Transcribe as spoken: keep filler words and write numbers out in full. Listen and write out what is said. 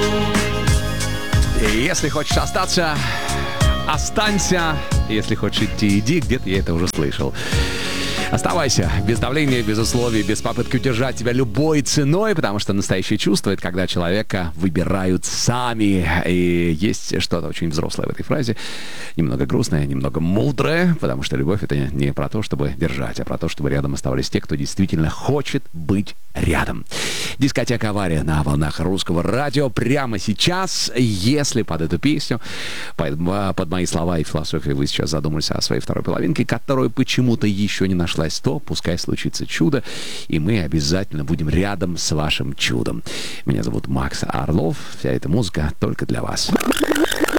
Если хочешь остаться, останься. Если хочешь идти, иди. Где-то я это уже слышал. Оставайся, без давления, без условий, без попытки удержать тебя любой ценой, потому что настоящее чувство — это когда человека выбирают сами. И есть что-то очень взрослое в этой фразе, немного грустное, немного мудрое, потому что любовь — это не про то, чтобы держать, а про то, чтобы рядом оставались те, кто действительно хочет быть рядом. Дискотека «Авария» на волнах Русского радио прямо сейчас. Если под эту песню, под, под мои слова и философию вы сейчас задумались о своей второй половинке, которую почему-то еще не нашла, то пускай случится чудо, и мы обязательно будем рядом с вашим чудом. Меня зовут Макс Орлов. Вся эта музыка только для вас.